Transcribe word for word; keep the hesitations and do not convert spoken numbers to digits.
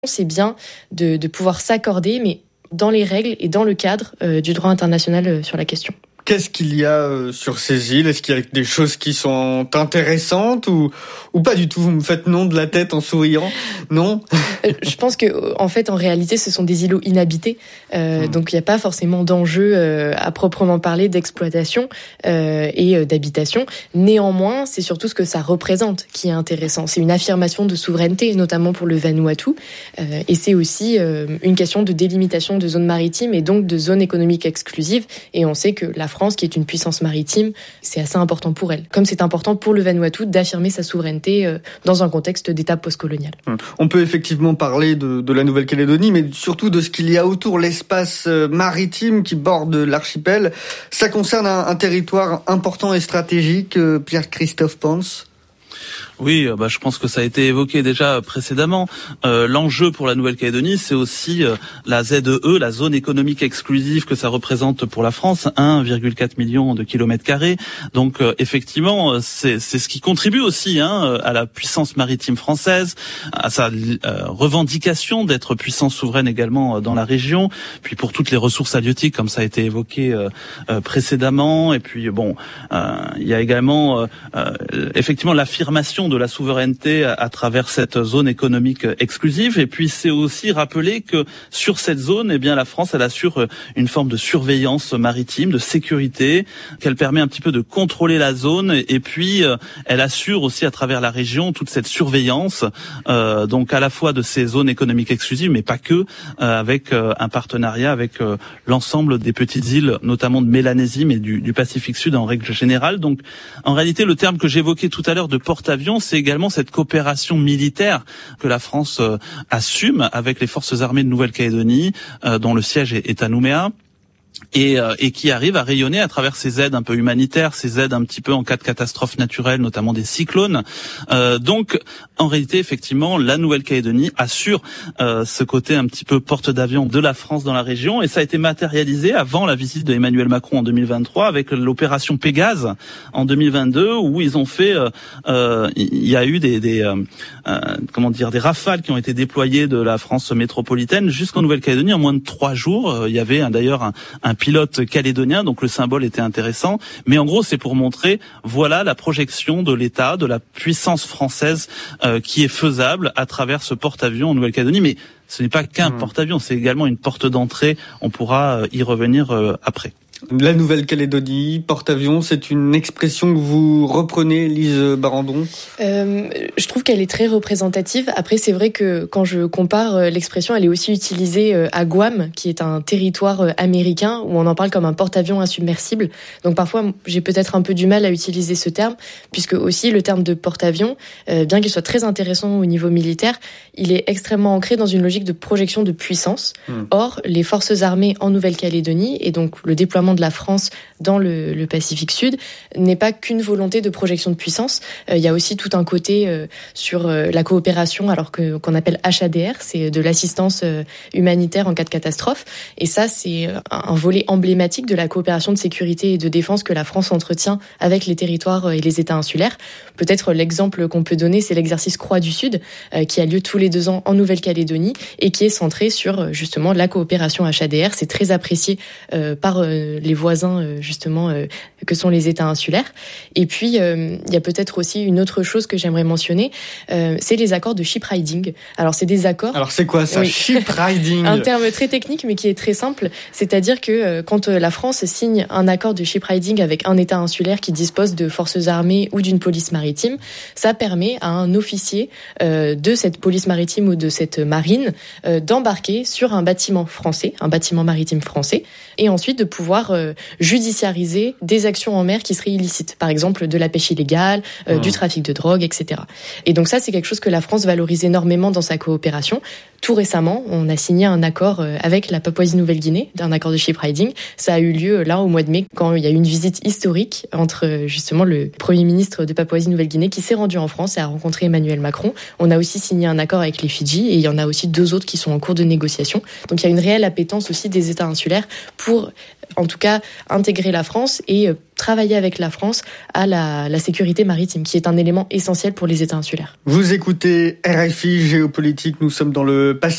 c'est bien de, de pouvoir s'accorder, mais dans les règles et dans le cadre euh, du droit international euh, sur la question. Qu'est-ce qu'il y a euh, sur ces îles ? Est-ce qu'il y a des choses qui sont intéressantes ou, ou pas du tout ? Vous me faites non de la tête en souriant ? Non ? euh, Je pense que, en fait, en réalité, ce sont des îlots inhabités. Euh, mmh. Donc, il n'y a pas forcément d'enjeu euh, à proprement parler d'exploitation euh, et euh, d'habitation. Néanmoins, c'est surtout ce que ça représente qui est intéressant. C'est une affirmation de souveraineté, notamment pour le Vanuatu. Euh, et c'est aussi euh, une question de délimitation de zones maritimes et donc de zones économiques exclusives. Et on sait que la France, qui est une puissance maritime, c'est assez important pour elle. Comme c'est important pour le Vanuatu d'affirmer sa souveraineté euh, dans un contexte d'État postcolonial. On peut effectivement parler de, de la Nouvelle-Calédonie, mais surtout de ce qu'il y a autour, l'espace maritime qui borde l'archipel. Ça concerne un, un territoire important et stratégique, euh, Pierre-Christophe Pons. Oui, bah, je pense que ça a été évoqué déjà précédemment. Euh, l'enjeu pour la Nouvelle-Calédonie, c'est aussi euh, la Z E E, la zone économique exclusive que ça représente pour la France, un virgule quatre million de kilomètres carrés. Donc euh, effectivement, c'est, c'est ce qui contribue aussi hein, à la puissance maritime française, à sa euh, revendication d'être puissance souveraine également dans la région. Puis pour toutes les ressources halieutiques, comme ça a été évoqué euh, euh, précédemment. Et puis bon, euh, il y a également euh, euh, effectivement l'affirmation de la souveraineté à travers cette zone économique exclusive. Et puis c'est aussi rappeler que sur cette zone, eh bien la France elle assure une forme de surveillance maritime, de sécurité, qu'elle permet un petit peu de contrôler la zone. Et puis elle assure aussi à travers la région toute cette surveillance, euh, donc à la fois de ces zones économiques exclusives, mais pas que, euh, avec euh, un partenariat avec euh, l'ensemble des petites îles, notamment de Mélanésie, mais du, du Pacifique Sud en règle générale. Donc en réalité, le terme que j'évoquais tout à l'heure de porte-avions, c'est également cette coopération militaire que la France euh, assume avec les forces armées de Nouvelle-Calédonie, euh, dont le siège est, est à Nouméa. Et, euh, et qui arrive à rayonner à travers ces aides un peu humanitaires, ces aides un petit peu en cas de catastrophe naturelle, notamment des cyclones. Euh, donc, en réalité, effectivement, la Nouvelle-Calédonie assure euh, ce côté un petit peu porte d'avion de la France dans la région, et ça a été matérialisé avant la visite de Emmanuel Macron en deux mille vingt-trois avec l'opération Pégase en deux mille vingt-deux, où ils ont fait, euh, euh, il y a eu des, des euh, euh, comment dire, des rafales qui ont été déployées de la France métropolitaine jusqu'en Nouvelle-Calédonie en moins de trois jours. Il y avait hein, d'ailleurs un un pilote calédonien, donc le symbole était intéressant. Mais en gros, c'est pour montrer, voilà la projection de l'État, de la puissance française euh, qui est faisable à travers ce porte-avions en Nouvelle-Calédonie. Mais ce n'est pas qu'un mmh. porte-avions, c'est également une porte d'entrée. On pourra euh, y revenir euh, après. La Nouvelle-Calédonie, porte-avions, c'est une expression que vous reprenez, Lise Barandon ? euh, Je trouve qu'elle est très représentative. Après, c'est vrai que quand je compare l'expression, elle est aussi utilisée à Guam, qui est un territoire américain, où on en parle comme un porte-avions insubmersible. Donc parfois, j'ai peut-être un peu du mal à utiliser ce terme, puisque aussi le terme de porte-avions, euh, bien qu'il soit très intéressant au niveau militaire, il est extrêmement ancré dans une logique de projection de puissance. Mmh. Or, les forces armées en Nouvelle-Calédonie, et donc le déploiement de la France dans le, le Pacifique Sud n'est pas qu'une volonté de projection de puissance. Euh, il y a aussi tout un côté euh, sur euh, la coopération, alors que qu'on appelle H A D R, c'est de l'assistance euh, humanitaire en cas de catastrophe. Et ça, c'est un, un volet emblématique de la coopération de sécurité et de défense que la France entretient avec les territoires et les États insulaires. Peut-être l'exemple qu'on peut donner, c'est l'exercice Croix du Sud, euh, qui a lieu tous les deux ans en Nouvelle-Calédonie et qui est centré sur justement la coopération H A D R. C'est très apprécié euh, par euh, les voisins justement euh, que sont les États insulaires. Et puis euh, il y a peut-être aussi une autre chose que j'aimerais mentionner, euh, c'est les accords de ship riding. Alors c'est des accords. Alors c'est quoi ça, oui. Ship riding ? Un terme très technique mais qui est très simple. C'est-à-dire que euh, quand euh, la France signe un accord de ship riding avec un État insulaire qui dispose de forces armées ou d'une police maritime, ça permet à un officier euh, de cette police maritime ou de cette marine euh, d'embarquer sur un bâtiment français, un bâtiment maritime français, et ensuite de pouvoir euh, judiciariser des actions en mer qui seraient illicites, par exemple de la pêche illégale, euh, mmh. du trafic de drogue, et cetera. Et donc ça, c'est quelque chose que la France valorise énormément dans sa coopération. Tout récemment, on a signé un accord avec la Papouasie-Nouvelle-Guinée, un accord de ship riding. Ça a eu lieu là au mois de mai, quand il y a eu une visite historique entre justement le Premier ministre de Papouasie-Nouvelle-Guinée qui s'est rendu en France et a rencontré Emmanuel Macron. On a aussi signé un accord avec les Fidji et il y en a aussi deux autres qui sont en cours de négociation. Donc il y a une réelle appétence aussi des États insulaires pour, en tout cas, intégrer la France et travailler avec la France à la, la sécurité maritime, qui est un élément essentiel pour les États insulaires. Vous écoutez R F I Géopolitique, nous sommes dans le Pacifique.